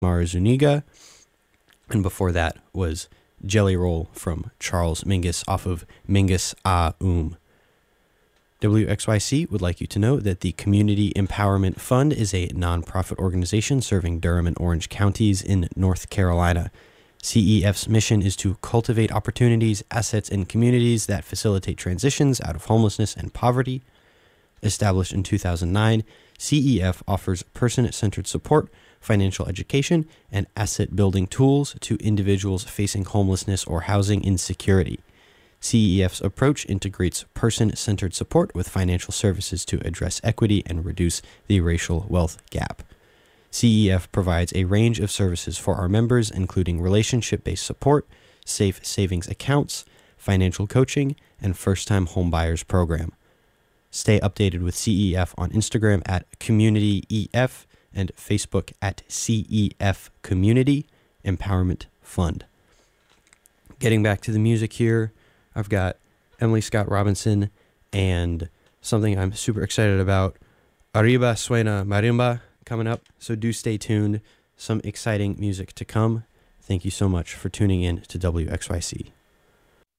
Mara Zuniga. And before that was Jelly Roll from Charles Mingus off of Mingus WXYC would like you to know that the Community Empowerment Fund is a nonprofit organization serving Durham and Orange counties in North Carolina. CEF's mission is to cultivate opportunities, assets, and communities that facilitate transitions out of homelessness and poverty. Established in 2009, CEF offers person-centered support, financial education, and asset-building tools to individuals facing homelessness or housing insecurity. CEF's approach integrates person-centered support with financial services to address equity and reduce the racial wealth gap. CEF provides a range of services for our members, including relationship-based support, safe savings accounts, financial coaching, and first-time homebuyers program. Stay updated with CEF on Instagram at CommunityEF and Facebook at CEF Community Empowerment Fund. Getting back to the music here, I've got Emily Scott Robinson and something I'm super excited about, Arriba Suena Marimba, coming up. So do stay tuned. Some exciting music to come. Thank you so much for tuning in to WXYC.